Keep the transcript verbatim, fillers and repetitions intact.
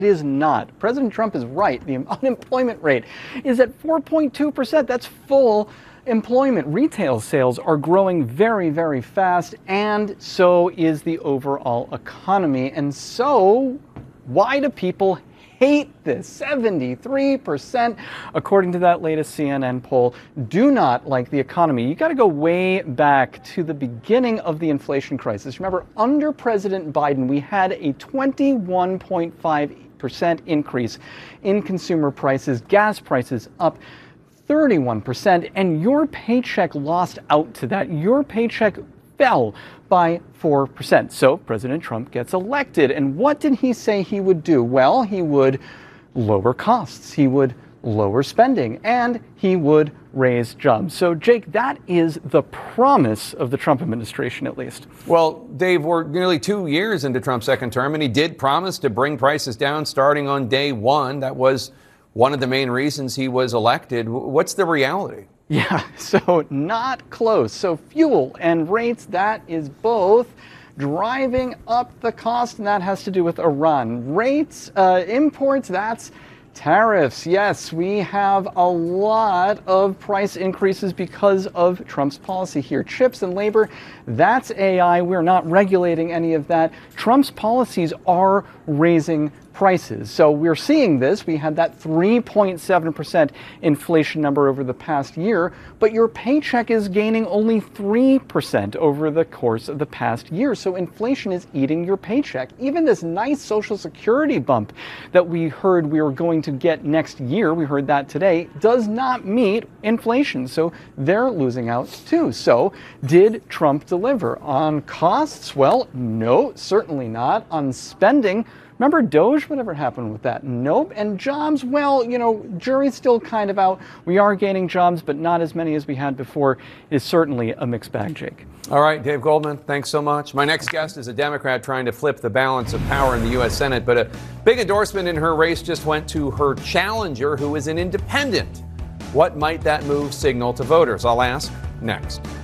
It is not. President Trump is right. The unemployment rate is at four point two percent. That's full employment. Retail sales are growing very, very fast, and so is the overall economy. And so, why do people hate this? seventy-three percent, according to that latest C N N poll, do not like the economy. You got to go way back to the beginning of the inflation crisis. Remember, under President Biden, we had a twenty-one point five percent increase in consumer prices, gas prices up thirty-one percent, and your paycheck lost out to that. Your paycheck fell by four percent. So President Trump gets elected. And what did he say he would do? Well, he would lower costs, he would lower spending, and he would raise jobs. So, Jake, that is the promise of the Trump administration, at least. Well, Dave, we're nearly two years into Trump's second term, and he did promise to bring prices down starting on day one. That was one of the main reasons he was elected. What's the reality? Yeah, so not close. So fuel and rates, that is both driving up the cost, and that has to do with Iran. Rates, uh, imports, that's tariffs. Yes, we have a lot of price increases because of Trump's policy here. Chips and labor, that's A I. We're not regulating any of that. Trump's policies are raising prices. So we're seeing this. We had that three point seven percent inflation number over the past year, but your paycheck is gaining only three percent over the course of the past year. So inflation is eating your paycheck. Even this nice Social Security bump that we heard we were going to get next year, we heard that today, does not meet inflation. So they're losing out too. So did Trump deliver on costs? Well, no, certainly not. On spending, remember Doge? Whatever happened with that? Nope. And jobs, well, you know, jury's still kind of out. We are gaining jobs, but not as many as we had before. It's certainly a mixed bag, Jake. All right, Dave Goldman, thanks so much. My next guest is a Democrat trying to flip the balance of power in the U S Senate, but a big endorsement in her race just went to her challenger, who is an independent. What might that move signal to voters? I'll ask next.